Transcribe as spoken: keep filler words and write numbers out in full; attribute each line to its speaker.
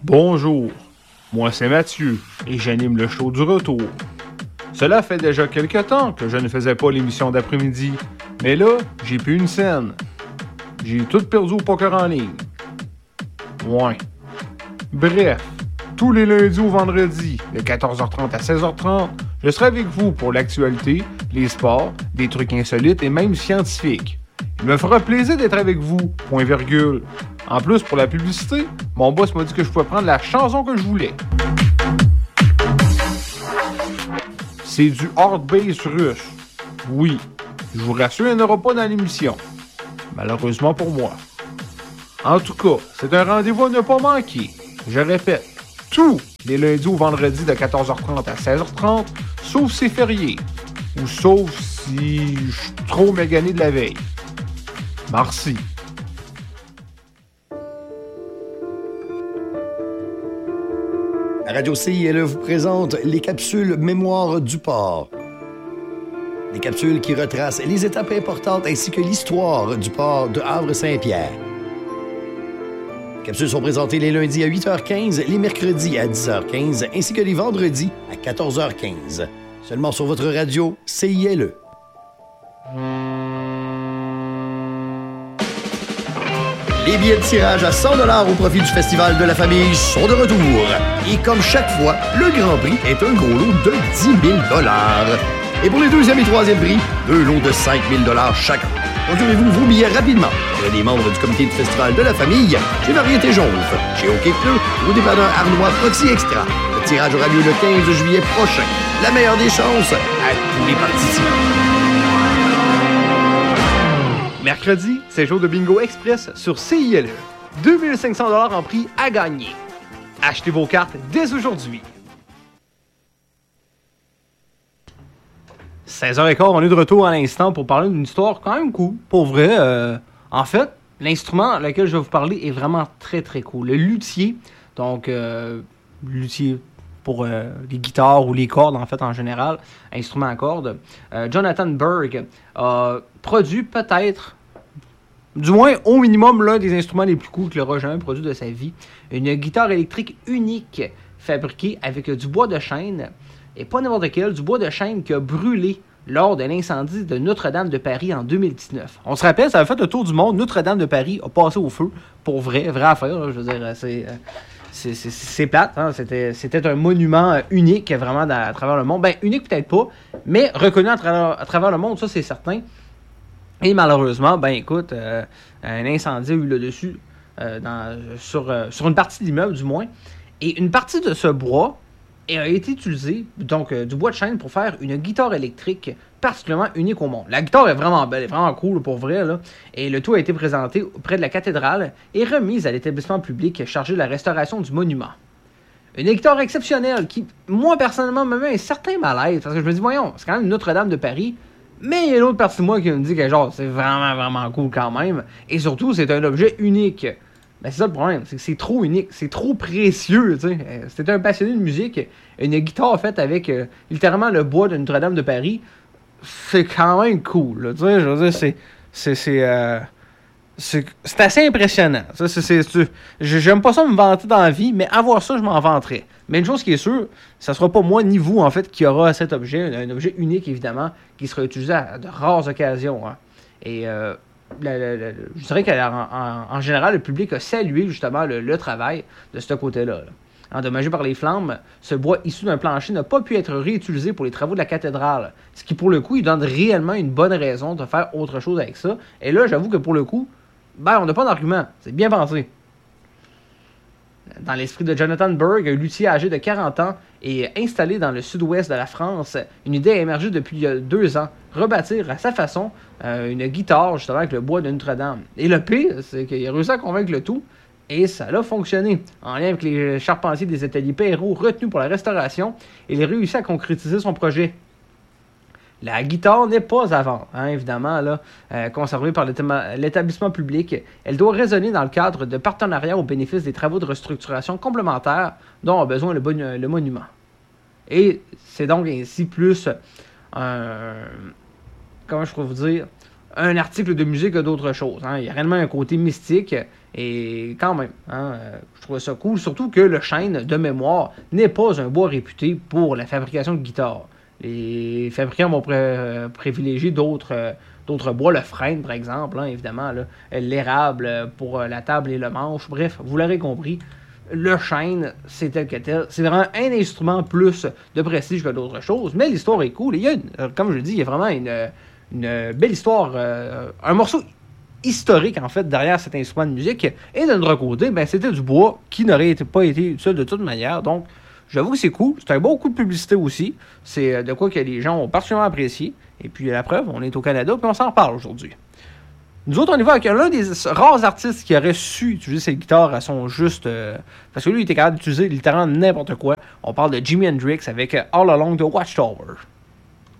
Speaker 1: Bonjour, moi c'est Mathieu et j'anime le show du retour. Cela fait déjà quelque temps que je ne faisais pas l'émission d'après-midi, mais là, j'ai plus une scène. J'ai tout perdu au poker en ligne. Ouais. Bref, tous les lundis ou vendredis, de quatorze heures trente à seize heures trente, je serai avec vous pour l'actualité, les sports, des trucs insolites et même scientifiques. Il me fera plaisir d'être avec vous, point virgule. En plus, pour la publicité, mon boss m'a dit que je pouvais prendre la chanson que je voulais. C'est du hard bass russe. Oui, je vous rassure, il n'y en aura pas dans l'émission. Malheureusement pour moi. En tout cas, c'est un rendez-vous à ne pas manquer. Je répète, tous les lundis ou vendredis de quatorze heures trente à seize heures trente, sauf si c'est férié. Ou sauf si je suis trop mégané de la veille. Merci.
Speaker 2: La Radio C I L E vous présente les capsules Mémoire du port. Des capsules qui retracent les étapes importantes ainsi que l'histoire du port de Havre-Saint-Pierre. Les capsules sont présentées les lundis à huit heures quinze, les mercredis à dix heures quinze ainsi que les vendredis à quatorze heures quinze. Seulement sur votre radio C I L E. Les billets de tirage à cent dollars au profit du Festival de la Famille sont de retour. Et comme chaque fois, le Grand Prix est un gros lot de dix mille dollars. Et pour les deuxième et troisième prix, deux lots de cinq mille dollars chacun. Procurez-vous vos billets rapidement. Auprès des membres du comité du Festival de la Famille, chez Variété Jonve, chez OK Pneu ou dépanneur Arnois Proxy Extra. Le tirage aura lieu le quinze juillet prochain. La meilleure des chances à tous les participants.
Speaker 1: Mercredi, c'est jour de bingo express sur C I L E. deux mille cinq cents dollars en prix à gagner. Achetez vos cartes dès aujourd'hui. seize heures quinze, on est de retour à l'instant pour parler d'une histoire quand même cool. Pour vrai, euh, en fait, l'instrument lequel je vais vous parler est vraiment très très cool. Le luthier, donc euh, luthier pour euh, les guitares ou les cordes en fait en général, instrument à cordes, euh, Jonathan Berg a produit peut-être, du moins au minimum, l'un des instruments les plus cool qu'il aura jamais produit de sa vie. Une guitare électrique unique fabriquée avec du bois de chêne, et pas n'importe quel, du bois de chêne qui a brûlé lors de l'incendie de Notre-Dame de Paris en deux mille dix-neuf. On se rappelle, ça a fait le tour du monde. Notre-Dame de Paris a passé au feu, pour vrai, vraie affaire, là, je veux dire, c'est... Euh, C'est, c'est, c'est plate, hein? c'était, c'était un monument unique vraiment dans, à travers le monde. Ben, unique peut-être pas, mais reconnu à travers, à travers le monde, ça c'est certain. Et malheureusement, ben écoute, euh, un incendie a eu le dessus euh, dans, sur, euh, sur une partie de l'immeuble du moins. Et une partie de ce bois a été utilisée, donc euh, du bois de chêne, pour faire une guitare électrique particulièrement unique au monde. La guitare est vraiment belle, est vraiment cool pour vrai, là. Et le tout a été présenté près de la cathédrale et remise à l'établissement public chargé de la restauration du monument. Une guitare exceptionnelle qui, moi personnellement, me met un certain malaise, parce que je me dis, voyons, c'est quand même Notre-Dame de Paris, mais il y a une autre partie de moi qui me dit que genre, c'est vraiment, vraiment cool quand même. Et surtout, c'est un objet unique. Ben, c'est ça le problème, c'est que c'est trop unique, c'est trop précieux, tu sais. Euh, c'était un passionné de musique, une guitare faite avec euh, littéralement le bois de Notre-Dame de Paris, c'est quand même cool, là, tu sais, je veux dire, c'est... C'est, c'est, euh, c'est, c'est assez impressionnant. Ça, c'est, c'est, c'est, j'aime pas ça me vanter dans la vie, mais avoir ça, je m'en vanterais. Mais une chose qui est sûre, ça sera pas moi ni vous, en fait, qui aura cet objet, un objet unique, évidemment, qui sera utilisé à de rares occasions, hein. Et... Euh, Le, le, le, je dirais qu'en en, en général, le public a salué justement le, le travail de ce côté-là. Là. Endommagé par les flammes, ce bois issu d'un plancher n'a pas pu être réutilisé pour les travaux de la cathédrale. Ce qui, pour le coup, il donne réellement une bonne raison de faire autre chose avec ça. Et là, j'avoue que pour le coup, ben, on n'a pas d'argument. C'est bien pensé. Dans l'esprit de Jonathan Berg, un luthier âgé de quarante ans et installé dans le sud-ouest de la France, une idée a émergé depuis deux ans, rebâtir à sa façon euh, une guitare justement avec le bois de Notre-Dame. Et le pire, c'est qu'il a réussi à convaincre le tout, et ça a fonctionné. En lien avec les charpentiers des ateliers Perrault retenus pour la restauration, il a réussi à concrétiser son projet. La guitare n'est pas à vendre, hein, évidemment, là, euh, conservée par l'établissement public. Elle doit résonner dans le cadre de partenariats au bénéfice des travaux de restructuration complémentaires dont a besoin le, bon, le monument. Et c'est donc ainsi plus un... comment je pourrais vous dire? un article de musique que d'autre chose. Hein. Il y a réellement un côté mystique et quand même, hein, euh, je trouvais ça cool. Surtout que le chêne, de mémoire, n'est pas un bois réputé pour la fabrication de guitares. Les fabricants vont pré- privilégier d'autres, euh, d'autres bois, le frêne par exemple, hein, évidemment, là, l'érable pour la table et le manche. Bref, vous l'aurez compris. Le chêne, c'est tel que tel. C'est vraiment un instrument plus de prestige que d'autres choses. Mais l'histoire est cool. Il y a, une, comme je le dis, il y a vraiment une, une belle histoire. Euh, un morceau historique, en fait, derrière cet instrument de musique. Et d'un autre côté, ben, c'était du bois qui n'aurait été, pas été utile de toute manière. Donc, j'avoue que c'est cool. C'est un bon coup de publicité aussi. C'est de quoi que les gens ont particulièrement apprécié. Et puis, la preuve, on est au Canada, puis on s'en reparle aujourd'hui. Nous autres, on y va avec l'un des rares artistes qui aurait su utiliser cette guitare à son juste... Euh, parce que lui, il était capable d'utiliser littéralement n'importe quoi. On parle de Jimi Hendrix avec All Along the Watchtower.